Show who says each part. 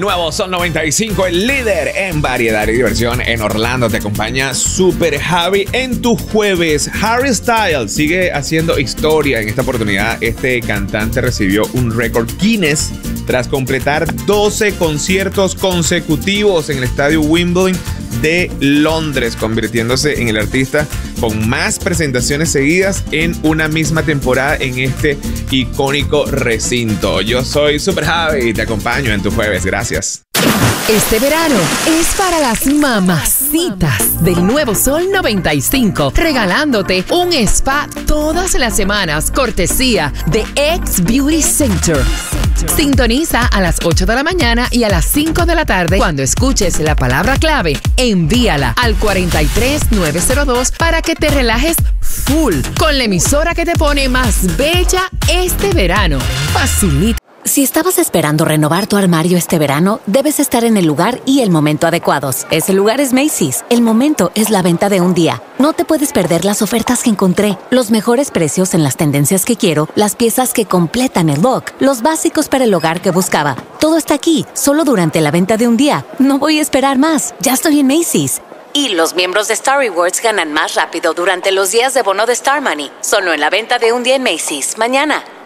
Speaker 1: nuevo Sol 95, el líder en variedad y diversión en Orlando. Te acompaña Super Javi en tu jueves. Harry Styles sigue haciendo historia. En esta oportunidad, este cantante recibió un récord Guinness tras completar 12 conciertos consecutivos en el estadio Wimbledon de Londres, convirtiéndose en el artista con más presentaciones seguidas en una misma temporada en este icónico recinto. Yo soy Super Javi y te acompaño en tu jueves. Gracias.
Speaker 2: Este verano es para las mamacitas del Nuevo Sol 95, regalándote un spa todas las semanas, cortesía de X Beauty Center. Sintoniza a las 8 de la mañana y a las 5 de la tarde. Cuando escuches la palabra clave, envíala al 43902 para que te relajes full con la emisora que te pone más bella este verano. Facilita.
Speaker 3: Si estabas esperando renovar tu armario este verano, debes estar en el lugar y el momento adecuados. Ese lugar es Macy's. El momento es la venta de un día. No te puedes perder las ofertas que encontré, los mejores precios en las tendencias que quiero, las piezas que completan el look, los básicos para el hogar que buscaba. Todo está aquí, solo durante la venta de un día. No voy a esperar más. Ya estoy en Macy's. Y los miembros de Star Rewards ganan más rápido durante los días de bono de Star Money. Solo en la venta de un día en Macy's. Mañana.